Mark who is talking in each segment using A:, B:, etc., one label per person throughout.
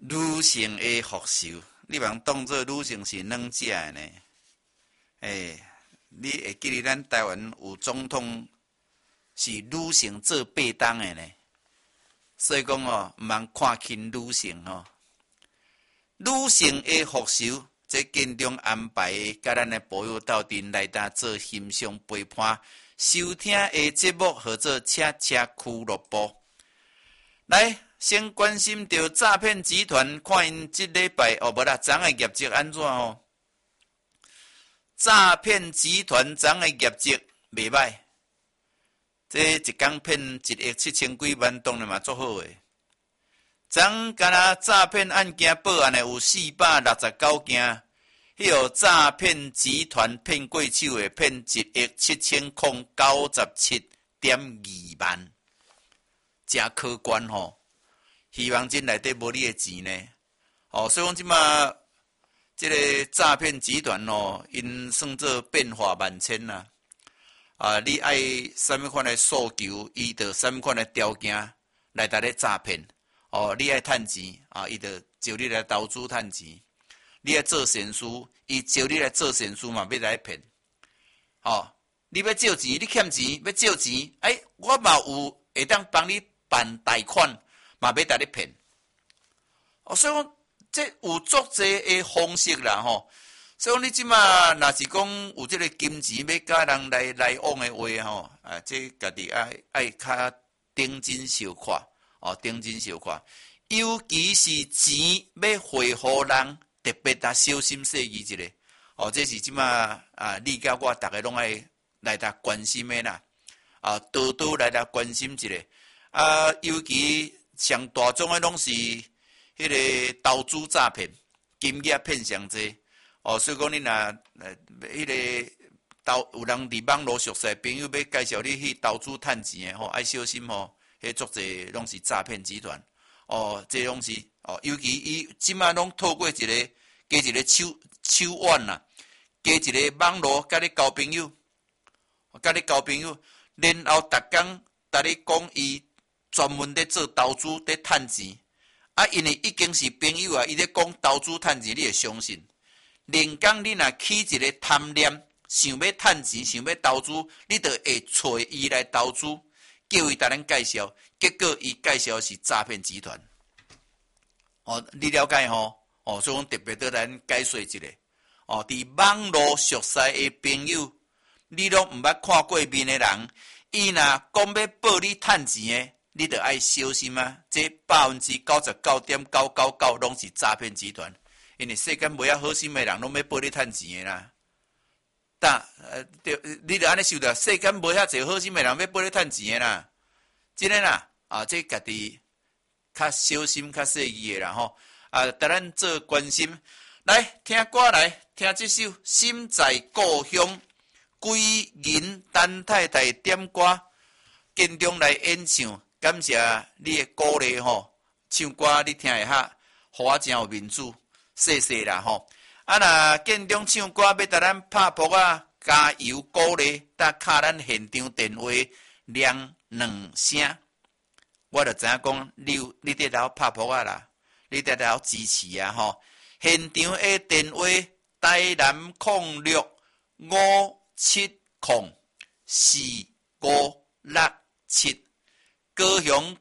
A: 女性的福寿，你茫当作女性是软食的呢？你会记得咱台湾有总统是女性做八当的呢？所以讲哦，毋通看轻女性哦。女性的福寿，这建中安排甲咱的保佑斗阵来搭做欣赏陪伴收听的节目，或者车车俱乐部。来，先关心到诈骗集团，看因即礼拜无啦，昨的业绩安怎哦？诈骗集团昨的业绩袂歹。这一天骗17000几万，当然嘛足好诶。昨敢若诈骗案件报案诶有469件，迄个诈骗集团骗过手诶，骗17097.27万，真可观吼。希望真内底无你诶钱呢。所以讲即马即个诈骗集团哦，因算做变化万千啦。你爱什么款的诉求，伊就什么款的条件来甲你诈骗。你爱趁钱伊就招你来投资趁钱。你爱做善事，伊招你来做善事嘛，要来骗。你要借钱，你欠钱要借钱，我嘛有会当帮你办贷款，嘛要甲你骗。所以讲这有足侪的方式啦吼。所以讲你即马若是讲有即个金钱要甲人来往的话吼，这家己爱较顶真小看顶真小看，尤其是钱要汇互人，特别小心细意一下。这是即马你甲我逐个拢爱来关心的啦。多多来关心一下。尤其上大宗的拢是迄个投资诈骗，金额骗上济。所以讲你若迄个有人伫网络熟识朋友要介绍你去投资趁钱的爱小心迄足侪拢是诈骗集团。这拢是尤其伊即马拢透过加一个手腕啦，加一个网络甲你交朋友，然后逐工甲你讲伊专门咧做投资咧趁钱。因为已经是朋友伊咧讲投资趁钱，你会相信。连讲你若起一个贪念，想要趁钱，想要投资，你就会找伊来投资，叫伊甲咱介绍，结果伊介绍是诈骗集团。你了解吼？所以讲特别对咱解说一下。伫网络熟识的朋友，你拢毋捌看过面的人，伊若讲要报你趁钱的，你就爱小心啊！这99.999%拢是诈骗集团。因为世间袂好心的人，拢要报你趁钱的啦。你就安尼想着，世间无遐侪好心的人要报你趁钱的啦。真诶啦，这家己较小心、较细意的啦吼。带咱做关心，来听歌来听这首《心在故乡》，归银陈太太点歌，建中来演唱，感谢你的鼓励吼。唱歌你听会哈，互我真有面子。谢谢啦吼！若建中唱歌要甲咱拍扑加油鼓励，搭敲咱现场电话2声，我就知影讲你伫头拍扑啦，你伫头支持吼！现场的电话台南0657045567，高雄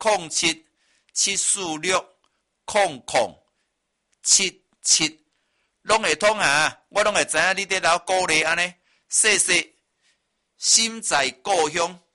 A: 0774600077。拢会通我拢会知影你伫头鼓励安尼，谢谢。心在故乡。